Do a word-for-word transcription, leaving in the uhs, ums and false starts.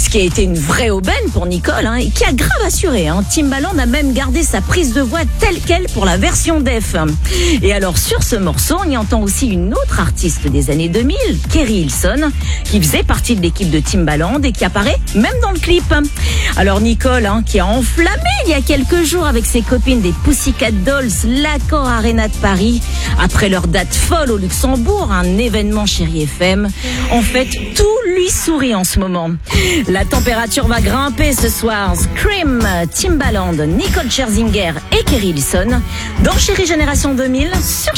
Ce qui a été une vraie aubaine pour Nicole, hein, et qui a grave assuré. Hein. Timbaland a même gardé sa prise de voix telle quelle pour la version def. Et alors sur ce morceau, on y entend aussi une autre artiste des années deux mille, Keri Hilson, qui faisait partie de l'équipe de Timbaland et qui apparaît même dans le clip. Alors Nicole, hein, qui a enflammé il y a quelques jours avec ses copines des Pussycat Dolls, l'Accor Arena de Paris, après leur date folle au Luxembourg, un événement Chérie F M. En fait, tout lui sourit en ce moment. La température va grimper ce soir. Scream, Timbaland, Nicole Scherzinger et Keri Hilson dans Chérie Génération deux mille sur